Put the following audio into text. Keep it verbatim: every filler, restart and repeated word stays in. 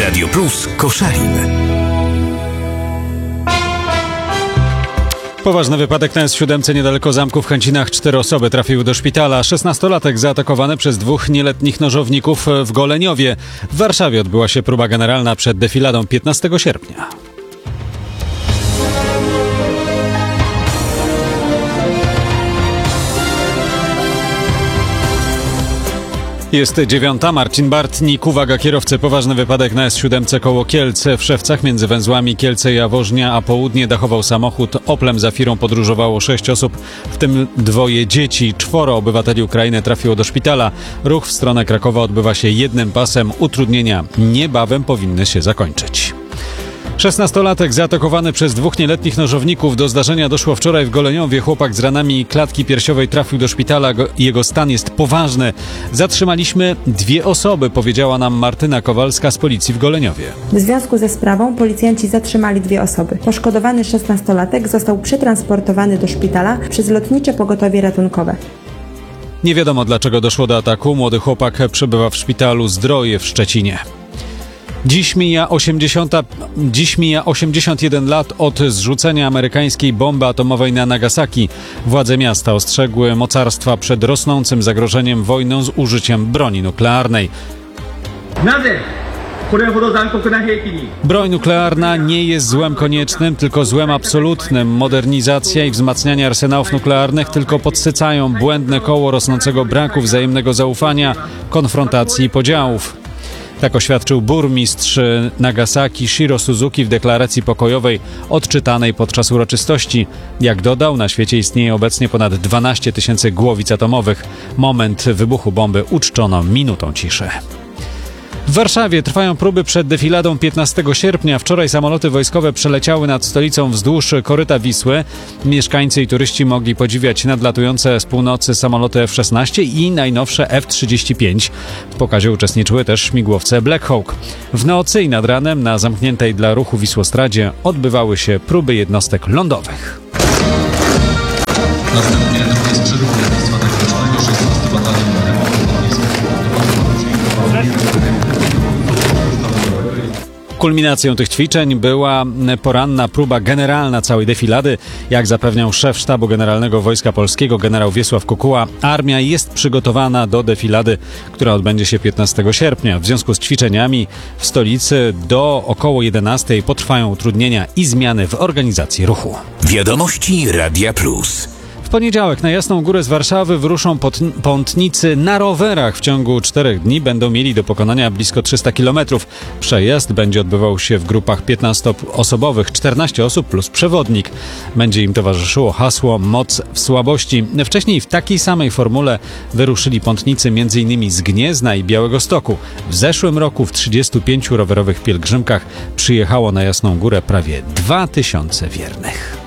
Radio Plus Koszalin. Poważny wypadek na S siedem niedaleko zamku w Chęcinach. Cztery osoby trafiły do szpitala. szesnastolatek zaatakowany przez dwóch nieletnich nożowników w Goleniowie. W Warszawie odbyła się próba generalna przed defiladą piętnastego sierpnia. Jest dziewiąta. Marcin Bartnik. Uwaga kierowcy, poważny wypadek na S siedem koło Kielc. W Szewcach między węzłami Kielce i Jaworznia a południe dachował samochód. Oplem Zafirą podróżowało sześć osób, w tym dwoje dzieci. Czworo obywateli Ukrainy trafiło do szpitala. Ruch w stronę Krakowa odbywa się jednym pasem. Utrudnienia niebawem powinny się zakończyć. szesnastolatek zaatakowany przez dwóch nieletnich nożowników. Do zdarzenia doszło wczoraj w Goleniowie. Chłopak z ranami klatki piersiowej trafił do szpitala. Jego stan jest poważny. Zatrzymaliśmy dwie osoby, powiedziała nam Martyna Kowalska z policji w Goleniowie. W związku ze sprawą policjanci zatrzymali dwie osoby. Poszkodowany szesnastolatek został przetransportowany do szpitala przez lotnicze pogotowie ratunkowe. Nie wiadomo, dlaczego doszło do ataku. Młody chłopak przebywa w szpitalu Zdroje w Szczecinie. Dziś mija, osiemdziesiąta, dziś mija osiemdziesiąt jeden lat od zrzucenia amerykańskiej bomby atomowej na Nagasaki. Władze miasta ostrzegły mocarstwa przed rosnącym zagrożeniem wojną z użyciem broni nuklearnej. Broń nuklearna nie jest złem koniecznym, tylko złem absolutnym. Modernizacja i wzmacnianie arsenałów nuklearnych tylko podsycają błędne koło rosnącego braku wzajemnego zaufania, konfrontacji i podziałów. Tak oświadczył burmistrz Nagasaki Shiro Suzuki w deklaracji pokojowej odczytanej podczas uroczystości. Jak dodał, na świecie istnieje obecnie ponad dwanaście tysięcy głowic atomowych. Moment wybuchu bomby uczczono minutą ciszy. W Warszawie trwają próby przed defiladą piętnastego sierpnia. Wczoraj samoloty wojskowe przeleciały nad stolicą wzdłuż koryta Wisły. Mieszkańcy i turyści mogli podziwiać nadlatujące z północy samoloty F szesnaście i najnowsze F trzydzieści pięć. W pokazie uczestniczyły też śmigłowce Black Hawk. W nocy i nad ranem na zamkniętej dla ruchu Wisłostradzie odbywały się próby jednostek lądowych. Następnie jest przerób lotnictwa technicznego, szesnasty Batalion Remontu Kulminacją tych ćwiczeń była poranna próba generalna całej defilady. Jak zapewniał szef Sztabu Generalnego Wojska Polskiego generał Wiesław Kukuła, armia jest przygotowana do defilady, która odbędzie się piętnastego sierpnia. W związku z ćwiczeniami w stolicy do około jedenastej potrwają utrudnienia i zmiany w organizacji ruchu. Wiadomości Radia Plus. W poniedziałek na Jasną Górę z Warszawy wyruszą pątnicy na rowerach. W ciągu czterech dni będą mieli do pokonania blisko trzysta kilometrów. Przejazd będzie odbywał się w grupach piętnastoosobowych, czternaście osób plus przewodnik. Będzie im towarzyszyło hasło Moc w słabości. Wcześniej w takiej samej formule wyruszyli pątnicy m.in. z Gniezna i Białegostoku. W zeszłym roku w trzydziestu pięciu rowerowych pielgrzymkach przyjechało na Jasną Górę prawie dwa tysiące wiernych.